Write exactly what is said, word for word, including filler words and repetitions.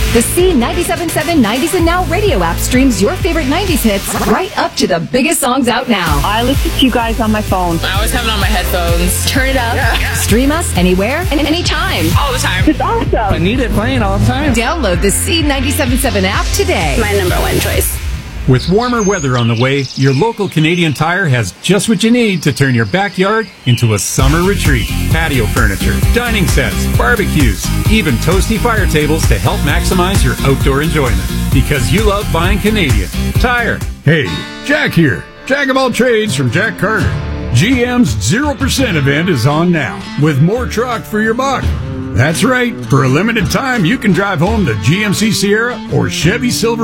The C ninety-seven point seven nineties and Now radio app streams your favorite nineties hits right up to the biggest songs out now. I listen to you guys on my phone. I always have it on my headphones. Turn it up. Yeah. Stream us anywhere and anytime. All the time. It's awesome. I need it playing all the time. Download the C ninety-seven point seven app today. My number one choice. With warmer weather on the way, your local Canadian Tire has just what you need to turn your backyard into a summer retreat. Patio furniture, dining sets, barbecues, even toasty fire tables to help maximize your outdoor enjoyment. Because you love buying Canadian Tire. Hey, Jack here. Jack of all trades from Jack Carter. G M's zero percent event is on now, with more truck for your buck. That's right. For a limited time, you can drive home the G M C Sierra or Chevy Silverado